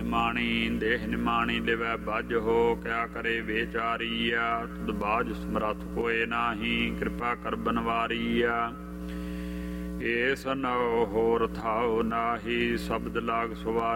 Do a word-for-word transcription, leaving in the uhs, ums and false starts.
ਨਿਮਾਣੀ ਦੇਹ ਨਿਮਾਣੀ ਲਿਵੈ ਬੱਜ ਹੋ ਕਿਆ ਕਰੇ ਵਿਚਾਰੀਆ ਤੁਧ ਬਾਝ ਸਮਰੱਥ ਕੋਏ ਨਾਹੀ ਕਿਰਪਾ ਕਰ ਬਨਵਾਰੀਆ ਏਸ ਨਉ ਹੋਰ ਥਾਉ ਨਾਹੀ ਸ਼ਬਦ ਲਾਗ ਸੁਵਾ